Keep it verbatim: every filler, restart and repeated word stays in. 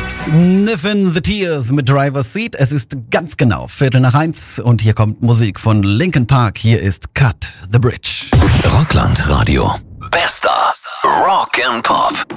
Sniffin' the Tears mit Driver's Seat. Es ist ganz genau Viertel nach eins und hier kommt Musik von Linkin Park. Hier ist Cut the Bridge. Rockland Radio. Bester Rock and Pop.